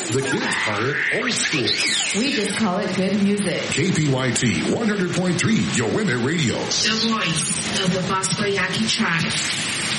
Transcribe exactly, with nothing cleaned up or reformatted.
The kids call it old school. We just call it good music. K P Y T one hundred point three, Your Women Radio. The voice of the Gospel Yaqui tribe.